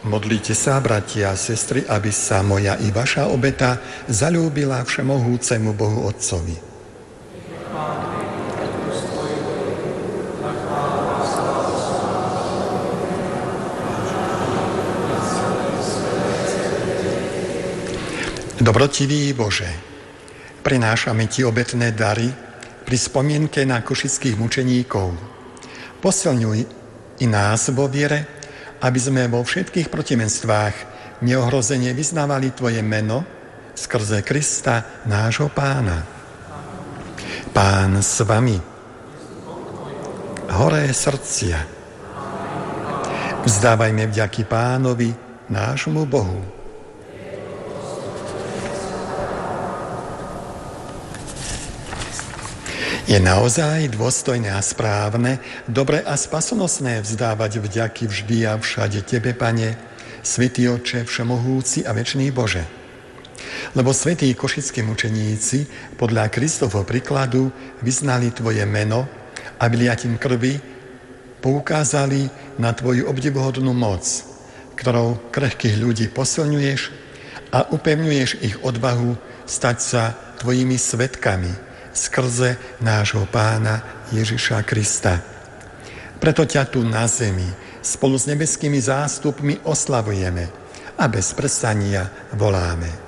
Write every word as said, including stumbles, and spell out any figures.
Modlite sa, bratia a sestry, aby sa moja i vaša obeta zaľúbila všemohúcemu Bohu Otcovi. Dobrotivý Bože, prinášame Ti obetné dary pri spomienke na košických mučeníkov. Posilňuj i nás vo viere, aby sme vo všetkých protimenstvách neohrozene vyznávali Tvoje meno skrze Krista, nášho Pána. Pán s vami. Horé srdcia. Vzdávajme vďaky Pánovi, nášmu Bohu. Je naozaj dôstojné a správne, dobre a spasonosné vzdávať vďaky vždy a všade Tebe, Pane, Svätý Otče, všemohúci a večný Bože. Lebo svätí košickí mučeníci podľa Kristovho príkladu vyznali Tvoje meno a vyliatím krvi poukázali na Tvoju obdivuhodnú moc, ktorou krehkých ľudí posilňuješ a upevňuješ ich odvahu stať sa Tvojimi svedkami skrze nášho Pána Ježiša Krista. Preto ťa tu na zemi spolu s nebeskými zástupmi oslavujeme a bez prestania voláme.